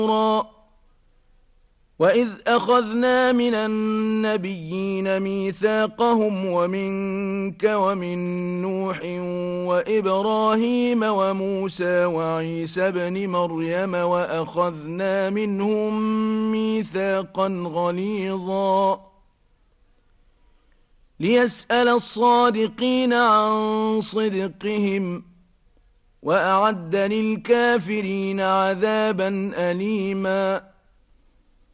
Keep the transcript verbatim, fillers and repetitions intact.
وَإِذْ أَخَذْنَا مِنَ النَّبِيِّينَ مِيثَاقَهُمْ وَمِنكَ وَمِن نُّوحٍ وَإِبْرَاهِيمَ وَمُوسَى وَعِيسَى ابْنِ مَرْيَمَ وَأَخَذْنَا مِنْهُم مِّيثَاقًا غَلِيظًا لِيَسْأَلَ الصَّادِقِينَ عَن صِدْقِهِمْ وَأَعَدَّ لِلْكَافِرِينَ عَذَابًا أَلِيمًا